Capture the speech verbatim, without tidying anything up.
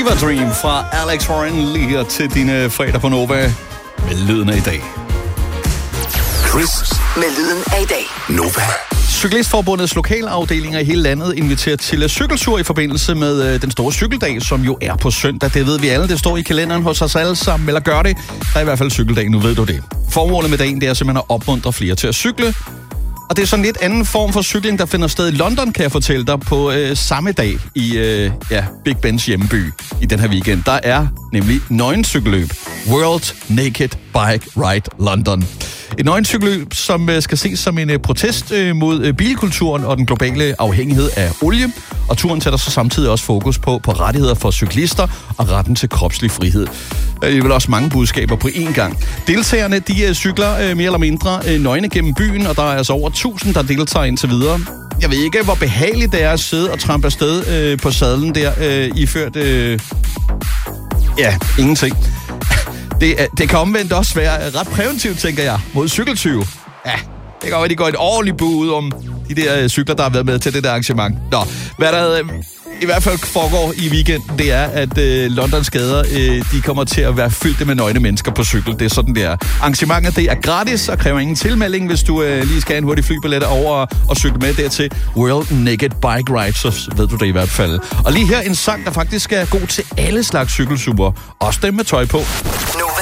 Fever Dream fra Alex Warren lige her til dine fredag på Nova med lyden af i dag. Chris med lyden af i dag. Nova. Cyklistforbundets lokalafdelinger i hele landet inviterer til cykeltur i forbindelse med øh, den store cykeldag, som jo er på søndag. Det ved vi alle, det står i kalenderen hos os alle sammen, eller gør det. Der er i hvert fald cykeldag, nu ved du det. Formålet med dagen, det er simpelthen at opmuntre flere til at cykle. Og det er sådan lidt anden form for cykling, der finder sted i London, kan jeg fortælle dig, på øh, samme dag i øh, ja, Big Bens hjemmeby i den her weekend. Der er nemlig nøgencykelløb. World Naked Bike Ride London. Et nøgencykelløb, som øh, skal ses som en øh, protest øh, mod øh, bilkulturen og den globale afhængighed af olie. Og turen sætter så samtidig også fokus på, på rettigheder for cyklister og retten til kropslig frihed. Der er vel også mange budskaber på én gang. Deltagerne, de øh, cykler øh, mere eller mindre øh, nøgne gennem byen, og der er altså over tusind, der deltager indtil videre. Jeg ved ikke, hvor behageligt det er at sidde og trampe afsted øh, på sadlen der, øh, iført... Øh, ja, ingenting. Det, det kan omvendt også være ret præventivt, tænker jeg, mod cykeltyve. Ja, det kan godt være, de går et ordentligt bud om de der cykler, der har været med til det der arrangement. Nå, hvad der øh, i hvert fald foregår i weekenden, det er, at øh, Londons gader, øh, de kommer til at være fyldte med nøgne mennesker på cykel. Det er sådan, det er. Arrangementet, det er gratis og kræver ingen tilmelding, hvis du øh, lige skal have en hurtig flybillet over og, og cykle med dertil World Naked Bike Ride, så ved du det i hvert fald. Og lige her en sang, der faktisk er god til alle slags cykelsupper. Også dem med tøj på. Nova,